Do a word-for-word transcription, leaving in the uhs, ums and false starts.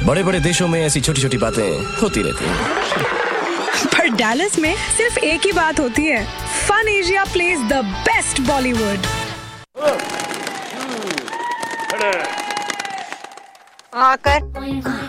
बड़े बड़े देशों में ऐसी छोटी छोटी बातें होती रहती हैं। पर डैलस में सिर्फ एक ही बात होती है, fun Asia plays the best Bollywood. आकर